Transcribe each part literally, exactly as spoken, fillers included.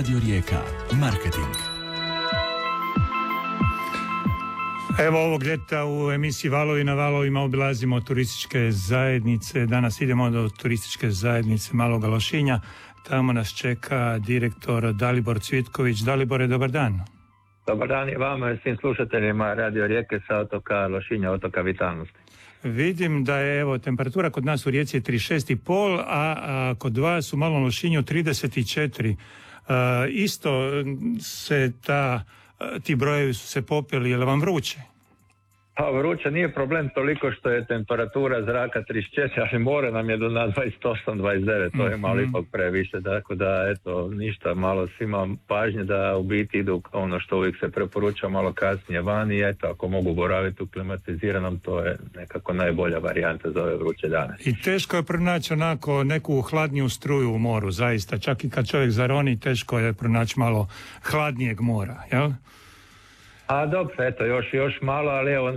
Radio Rijeka. Marketing. Evo ovog ljeta u emisiji Valovi na valovima obilazimo turističke zajednice. Danas idemo do turističke zajednice Maloga Lošinja. Tamo nas čeka direktor Dalibor Cvitković. Dalibore, dobar dan. Dobar dan i vama i svim slušateljima Radio Rijeke sa otoka Lošinja, otoka Vitalnosti. Vidim da je evo temperatura kod nas u Rijeci je trideset šest i pol, a, a kod vas u Malom Lošinju trideset četiri. A, isto se ta, ti brojevi su se popeli, je li vam vruće? Pa vruće nije problem toliko što je temperatura zraka trideset četiri, ali more nam je do na dvadeset osam dvadeset devet, to je malo ipak previše, tako da eto ništa, malo svima pažnje da u biti idu ono što uvijek se preporuča malo kasnije van i eto ako mogu boraviti u klimatiziranom, to je nekako najbolja varijanta za ove vruće dane. I teško je pronaći onako neku hladniju struju u moru, zaista, čak i kad čovjek zaroni teško je pronaći malo hladnijeg mora, jel? A dobro, eto, još, još malo, ali evo,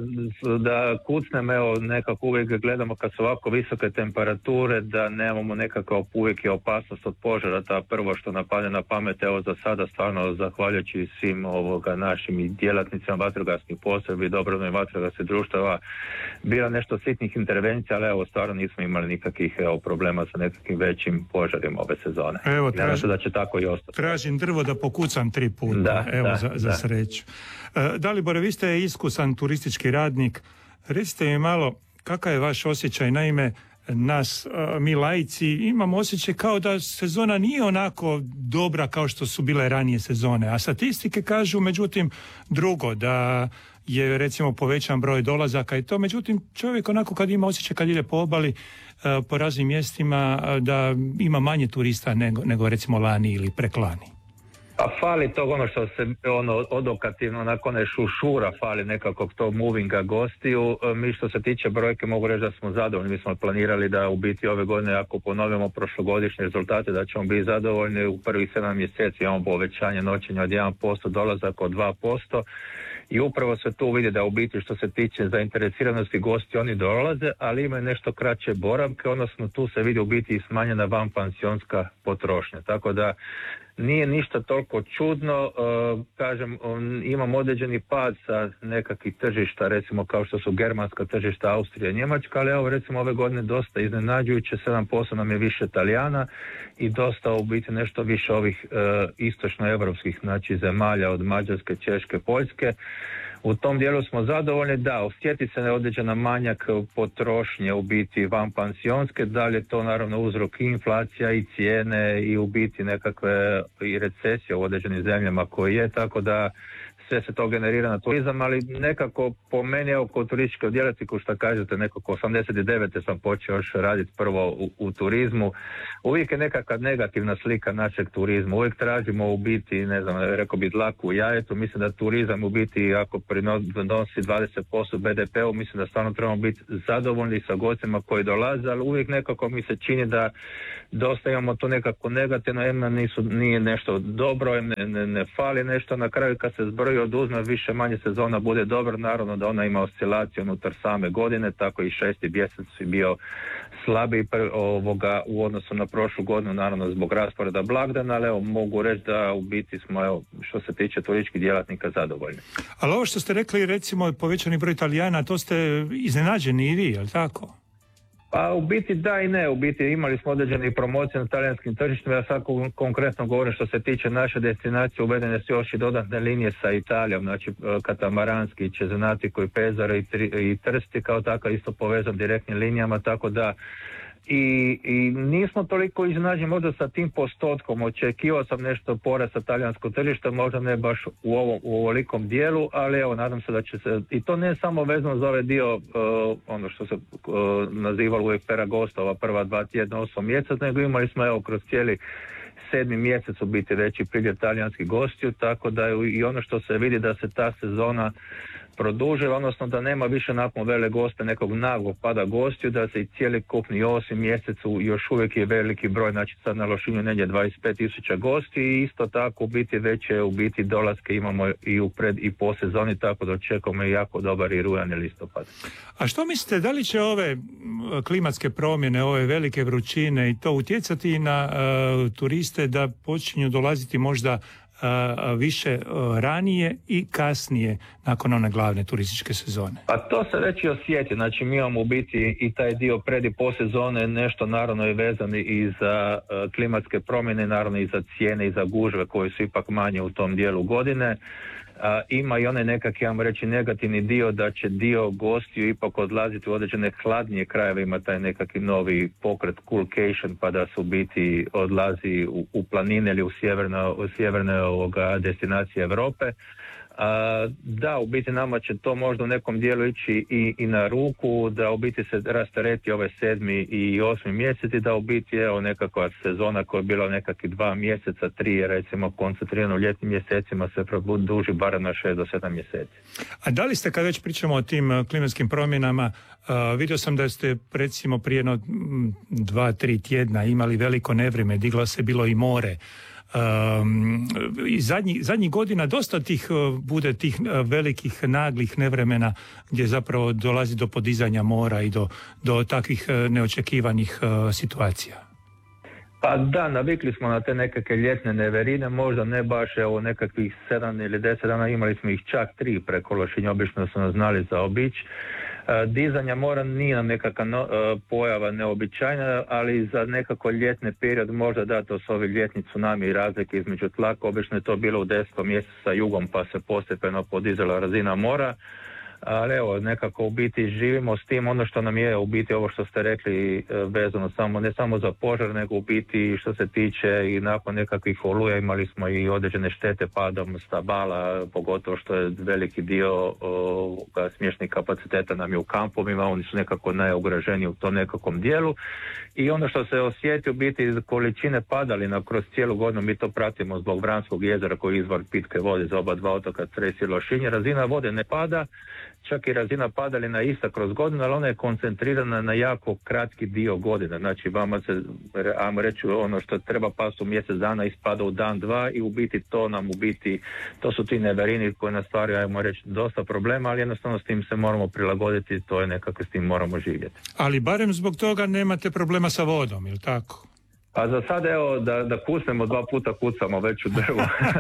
da kucnem, evo, nekako uvijek gledamo kad su ovako visoke temperature, da nemamo nekakav uvijek je opasnost od požara, ta prvo što napadne na pamet, evo, za sada stvarno zahvaljujući svim ovoga našim djelatnicima vatrogasnih postrojbi, dobrovoljnih vatrogasnih društava, bila nešto sitnih intervencija, ali evo, stvarno nismo imali nikakvih evo, problema sa nekakvim većim požarima ove sezone. Evo, traži, da će tako i ostati. Tražim drvo da pokucam tri puta, da, evo, da, za, za da. sreću. Dalibore, vi ste iskusan turistički radnik. Recite mi malo, kakav je vaš osjećaj? Naime, nas, mi laici, imamo osjećaj kao da sezona nije onako dobra kao što su bile ranije sezone. A statistike kažu, međutim, drugo, da je recimo povećan broj dolazaka i to. Međutim, čovjek onako kad ima osjećaj kad ide po obali, po raznim mjestima, da ima manje turista nego, nego recimo lani ili preklani. A fali tog ono što se ono odokativno nakon šušura fali nekakvog tog movinga gostiju. Mi što se tiče brojke mogu reći da smo zadovoljni. Mi smo planirali da u biti ove godine ako ponovimo prošlogodišnje rezultate da ćemo biti zadovoljni. U prvih sedam mjeseci imamo povećanje noćenja od jedan posto, dolazak od dva posto. I upravo se tu vidi da u biti što se tiče zainteresiranosti gosti oni dolaze, ali imaju nešto kraće boravke, odnosno tu se vidi u biti smanjena vanpansionska potrošnja. Tako da nije ništa toliko čudno, uh, kažem, um, imam određeni pad sa nekakvih tržišta, recimo kao što su germanska tržišta, Austrija, Njemačka, ali evo recimo ove godine dosta iznenađujuće, sedam posto nam je više Talijana i dosta u biti nešto više ovih uh, istočnoevropskih, znači zemalja od Mađarske, Češke, Poljske. U tom dijelu smo zadovoljni, da, osjeti se određena manjak potrošnje u biti vanpansionske, da li je to naravno uzrok i inflacija i cijene i u biti nekakve i recesije u određenim zemljama koje je, tako da sve se to generira na turizam, ali nekako po meni, evo kod turističkog djelatnika, što kažete, nekako osamdeset devete sam počeo još raditi prvo u, u turizmu. Uvijek je nekakva negativna slika našeg turizma, uvijek tražimo u biti, ne znam, rekao bi dlaku u jajetu, mislim da turizam u biti ako prinosi dvadeset posto be de pe-u, mislim da stvarno trebamo biti zadovoljni sa gostima koji dolaze, ali uvijek nekako mi se čini da dosta imamo to nekako negativno, em nisu, nije nešto dobro, em ne, ne, ne fali nešto, na kraju kad se zbroji oduzme više manje sezona bude dobro, naravno da ona ima oscilaciju unutar same godine, tako i šesti mjesec je bio slabiji ovoga u odnosu na prošlu godinu, naravno zbog rasporeda blagdana, ali evo mogu reći da u biti smo, evo, što se tiče turističkih djelatnika, zadovoljni. Ali ovo što ste rekli, recimo povećani broj Talijana, to ste iznenađeni i vi, je li tako? Pa u biti da i ne, u biti imali smo određene promocije na talijanskim tržištima, ja sad konkretno govorim što se tiče naše destinacije, uvedene su još i dodatne linije sa Italijom, znači katamaranski, Cesenatico i Pesaro i, i Trsti kao tako isto povezan direktnim linijama, tako da I, i nismo toliko iznenađeni možda sa tim postotkom, očekivao sam nešto porast sa talijanskog tržišta, možda ne baš u, ovom, u ovolikom dijelu, ali evo nadam se da će se, i to ne samo vezano za ovaj dio, uh, ono što se uh, nazivalo uvijek Ferragosto, ova prva dva tjedna, osam mjesec, nego imali smo evo kroz cijeli sedmi mjesec u biti veći priljev talijanskih gostiju, tako da i ono što se vidi da se ta sezona produžila, odnosno da nema više nakon vele goste nekog naglog pada gostiju, da se i cijeli kupni osmi mjesec još uvijek je veliki broj, znači sad na Lošinju negdje dvadeset pet tisuća gosti i isto tako u biti veće u biti dolaske imamo i u pred i po sezoni, tako da očekujemo i jako dobar i rujan i listopad. A što mislite, da li će ove klimatske promjene, ove velike vrućine i to utjecati na uh, turiste da počinju dolaziti možda Uh, više uh, ranije i kasnije nakon one glavne turističke sezone? Pa to se već i osjeti, znači mi imamo u biti i taj dio pred i po sezone, nešto naravno je vezan i za uh, klimatske promjene, naravno i za cijene i za gužve koje su ipak manje u tom dijelu godine. A, ima i onaj nekak, ja vam reći, negativni dio da će dio gostiju ipak odlaziti u određene hladnije krajeve, ima taj nekakvi novi pokret coolcation, pa da se u biti odlazi u, u planine ili u sjeverne, u sjeverne ovoga, destinacije Europe. A, da, u biti nama će to možda u nekom dijelu ići i, i na ruku, da u biti se rastereti ove sedmi i osmi mjeseci, da u biti evo nekakva sezona koja je bila nekakvi dva mjeseca, tri recimo koncentrirano u ljetnim mjesecima se produži barem na šest do sedam mjeseci. A da li ste, kad već pričamo o tim klimatskim promjenama, uh, vidio sam da ste recimo prije jedno dva, tri tjedna imali veliko nevrijeme, diglo se bilo i more. Um, i zadnjih zadnji godina dosta tih uh, bude tih uh, velikih naglih nevremena gdje zapravo dolazi do podizanja mora i do, do takvih uh, neočekivanih uh, situacija. Pa da, navikli smo na te nekakve ljetne neverine, možda ne baš evo nekakvih sedam ili deset dana, imali smo ih čak tri preko Lošinja, obično su nas znali zaobići. Dizanja mora nije nam nekakva no, pojava neobičajna, ali za nekako ljetni period možda da, to su ovi ljetni tsunami i razlike između tlaka, obično je to bilo u desetom mjesecu sa jugom pa se postepeno podizala razina mora. Ali evo, nekako u biti živimo s tim, ono što nam je u biti ovo što ste rekli vezano samo, ne samo za požar, nego u biti što se tiče i nakon nekakvih oluja imali smo i određene štete padom stabala, pogotovo što je veliki dio o, smješnih kapaciteta nam je u kampovima, oni su nekako najugroženiji u tom nekakvom dijelu. I ono što se osjeti u biti količine padalina kroz cijelu godinu, mi to pratimo zbog Vranskog jezera koji je izvor pitke vode za oba dva otoka Cres i Lošinje, razina vode ne pada, čak i razina padalina ista kroz godinu, ali ona je koncentrirana na jako kratki dio godine. Znači vama se, ajmo reći, ono što treba pasti u mjesec dana ispada u dan, dva i u biti to nam u biti, to su ti neverini koji nas stvaraju, ajmo reći, dosta problema, ali jednostavno s tim se moramo prilagoditi, to je nekako s tim moramo živjeti. Ali barem zbog toga nemate problema sa vodom, ili tako? Pa za sad evo da, da kucnemo, dva puta kucamo već u drvu.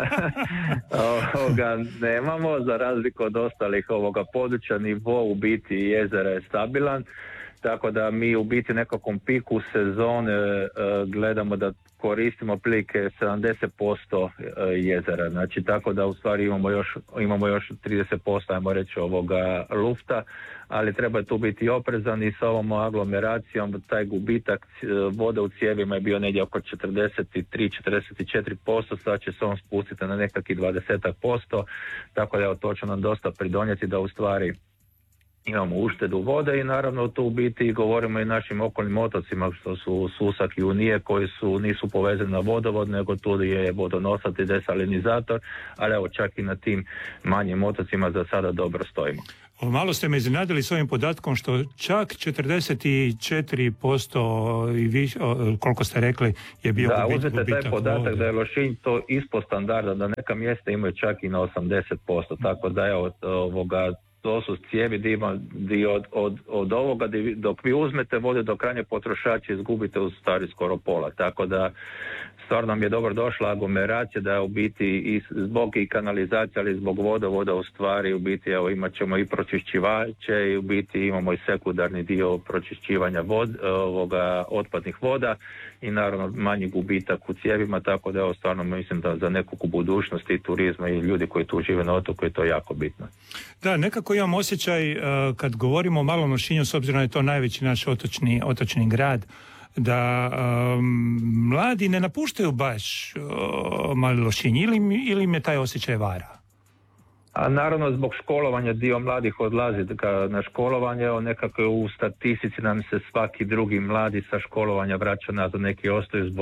Ovoga nemamo, za razliku od ostalih ovoga područja, nivo u biti jezera je stabilan, tako da mi u biti nekakvom piku sezone e, gledamo da koristimo plike sedamdeset posto jezera, znači tako da u stvari imamo još, imamo još trideset posto, ajmo reći, ovoga lufta, ali treba tu biti oprezan i sa ovom aglomeracijom taj gubitak vode u cijevima je bio negdje oko četrdeset tri do četrdeset četiri posto, sad će se on spustiti na nekakvih dvadeset posto, tako da evo, to će nam dosta pridonijeti da u stvari imamo uštedu vode i naravno tu u biti govorimo i našim okolnim otocima što su Susak i Unije koji su, nisu povezani na vodovod nego tu je vodonosac i desalinizator, ali evo čak i na tim manjim otocima za sada dobro stojimo. O, malo ste me iznenadili s ovim podatkom što čak četrdeset četiri posto i više, koliko ste rekli, je bio da, gubitak uzmete taj podatak vode. Da je Lošinj to ispod standarda, da neka mjesta imaju čak i na osamdeset posto, tako da evo ovoga to su cijevi di, ima, di od, od, od ovoga, di, dok vi uzmete vode do krajnjeg potrošača izgubite u stvari skoro pola, tako da stvarno nam je dobro došla aglomeracija da u biti i zbog i kanalizacije, ali zbog vodovoda u stvari u biti evo, imat ćemo i pročišćivače i u biti imamo i sekundarni dio pročišćivanja vod, ovoga, otpadnih voda i naravno manji gubitak u cijevima, tako da evo stvarno mislim da za neku budućnost i turizma i ljudi koji tu žive na otoku je to jako bitno. Da, nekako imam osjećaj uh, kad govorimo o Malom Lošinju, s obzirom da je to najveći naš otočni, otočni grad, da um, mladi ne napuštaju baš uh, Mali Lošinj ili, ili im je taj osjećaj vara? A naravno zbog školovanja dio mladih odlazi na školovanje, nekako u statistici nam se svaki drugi mladi sa školovanja vraća nazad, neki ostaju zbog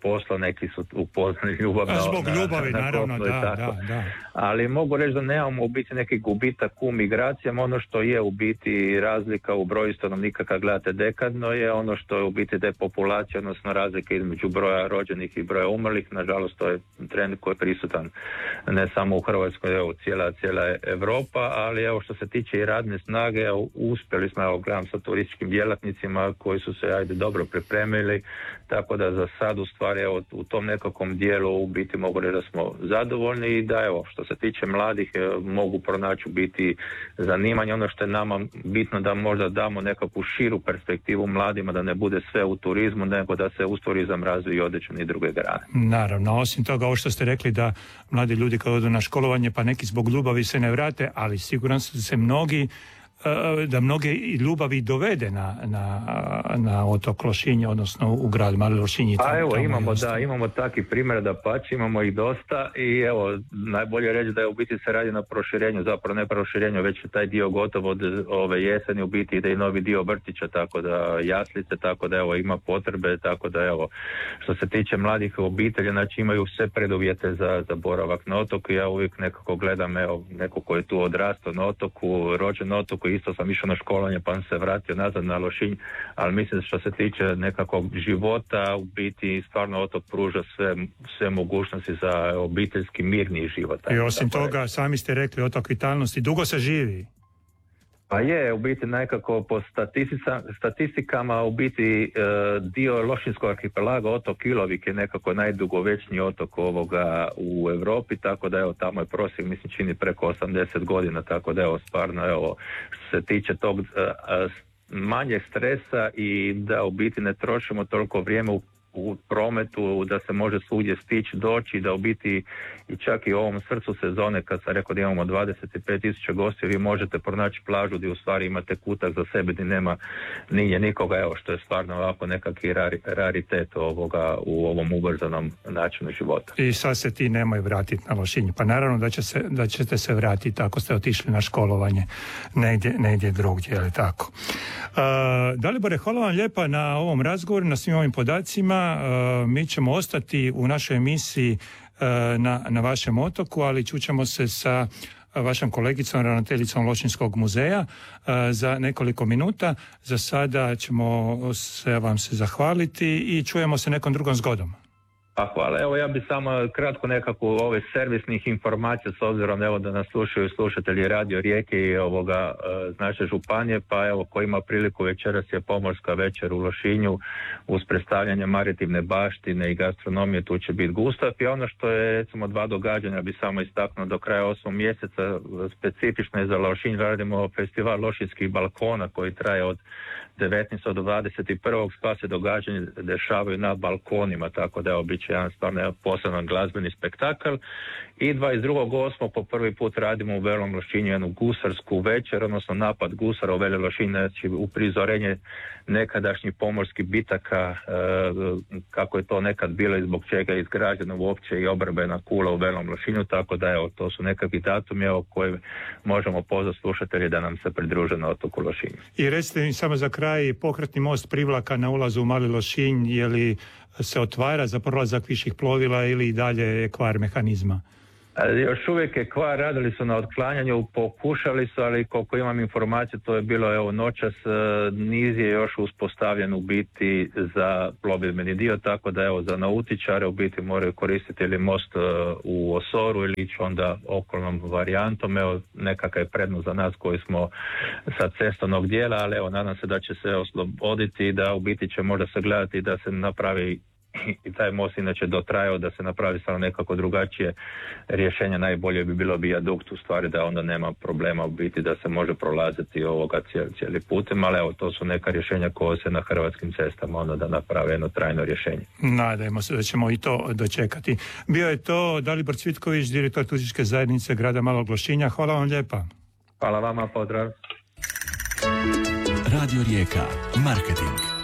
posla, neki su upoznali ljubav. A zbog ljubavi, na, naravno, na da, da, da. Ali mogu reći da nemamo u biti neki gubitak u migracijama. Ono što je u biti razlika u broju stanovnika kad gledate dekadno je ono što je u biti depopulacija, odnosno razlika između broja rođenih i broja umrlih. Nažalost, to je trend koji je prisutan ne samo u Hrvatskoj, evo cijela, cijela Europa, ali evo što se tiče i radne snage, evo, uspjeli smo, evo gledam sa turističkim djelatnicima koji su se ajde dobro pripremili, tako da za sad u stvari evo, u tom nekakvom dijelu u biti mogu reći da smo zadovoljni i da evo što se tiče mladih evo, mogu pronaći u biti zanimanje. Ono što je nama bitno da možda damo nekakvu širu perspektivu mladima, da ne bude sve u turizmu, nego da se uz turizam razviju i određene druge grane. Naravno, osim toga ovo što ste rekli da mladi ljudi kad odu na školovanje pa neki zbog ljubavi se ne vrate, ali siguran sam se mnogi da mnoge ljubavi dovede na, na, na otok Lošinj, odnosno u grad Mali Lošinj. A evo imamo, da, imamo takvi primjer da pači, imamo ih dosta i evo, najbolje reći da je u biti se radi na proširenju, zapravo ne proširenju, već je taj dio gotov od ove jeseni, u biti ide i novi dio vrtića, tako da jaslice, tako da evo ima potrebe, tako da evo, što se tiče mladih obitelji, znači imaju sve preduvjete za, za boravak na otoku. Ja uvijek nekako gledam, evo, neko ko je tu odrastao na otoku, rođen na otoku, isto sam išao na školanje pa sam se vratio nazad na Lošinj, ali mislim što se tiče nekakvog života, u biti stvarno otok pruža sve, sve mogućnosti za obiteljski mirni život. I osim toga, je. Sami ste rekli otok vitalnosti, dugo se živi. Pa je, u biti nekako po statistikama u biti e, dio Lošinjskog arhipelaga, otok Ilovik je nekako najdugovečniji otok ovoga u Europi, tako da evo tamo je prosjek mislim čini preko osamdeset godina, tako da evo stvarno evo što se tiče tog e, manje stresa i da u biti ne trošimo toliko vrijeme u u prometu, da se može svugdje stići, doći, da u biti i čak i u ovom srcu sezone, kad sam rekao da imamo dvadeset pet tisuća gostiju, vi možete pronaći plažu gdje u stvari imate kutak za sebe gdje nema nije nikoga, evo što je stvarno ovako nekakvi rari, raritet ovoga u ovom ubrzanom načinu života. I sad se ti nemoj vratiti na Lošinj, pa naravno da, će se, da ćete se vratiti ako ste otišli na školovanje negdje, negdje drugdje, ali tako. Uh, Dalibore, hvala vam lijepa na ovom razgovoru, na svim ovim podacima. Uh, mi ćemo ostati u našoj emisiji uh, na, na vašem otoku, ali čućemo se sa vašom kolegicom, ravnateljicom Lošinjskog muzeja uh, za nekoliko minuta. Za sada ćemo se vam se zahvaliti i čujemo se nekom drugom zgodom. Pa hvala. Evo ja bih samo kratko nekako ove servisnih informacija s obzirom evo da nas slušaju slušatelji Radio Rijeke i ovoga z naše županije, pa evo ko ima priliku večeras je pomorska večer u Lošinju uz predstavljanje maritimne baštine i gastronomije, tu će biti Gustav i ono što je recimo dva događanja bi samo istaknuo do kraja osmog mjeseca, specifično je za Lošinj, radimo festival Lošinjskih balkona koji traje od devetnaestog do dvadeset prvog sva se događanja dešavaju na balkonima, tako da je bit će jedan stvarno poseban glazbeni spektakl. I dvadeset drugog osmog po prvi put radimo u Velom Lošinju jednu gusarsku večer, odnosno napad gusara u Veli Lošinj, znači u prizorenje nekadašnjih pomorskih bitaka, e, kako je to nekad bilo i zbog čega je izgrađena uopće i obrambena kula u Velom Lošinju, tako da evo, to su nekakvi datumi evo, koje možemo pozvati slušatelji da nam se pridruže na otoku Lošinju. I recite mi samo za kraj, pokretni most Privlaka na ulazu u Mali Lošinj, je li se otvara za prolazak viših plovila ili i dalje je kvar mehanizma? Još uvijek je kvar, radili su na otklanjanju, pokušali su, ali koliko imam informaciju, to je bilo evo noćas, niz je još uspostavljen u biti za plovidbeni dio, tako da evo za nautičare u biti moraju koristiti ili most u Osoru ili ići onda okolnom varijantom, evo nekakav je prednost za nas koji smo sa cestovnog dijela, ali evo nadam se da će se osloboditi i da u biti će možda se gledati da se napravi i taj most inače dotrajao da se napravi samo nekako drugačije rješenje, najbolje bi bilo vijadukt u stvari da onda nema problema u biti da se može prolaziti ovoga cijeli, cijeli putem, ali evo to su neka rješenja koja se na hrvatskim cestama onda da naprave jedno trajno rješenje. Nadajmo se da ćemo i to dočekati. Bio je to Dalibor Cvitković, direktor turističke zajednice grada Malog Lošinja. Hvala vam lijepa. Hvala vama, pozdrav. Radio Rijeka, marketing.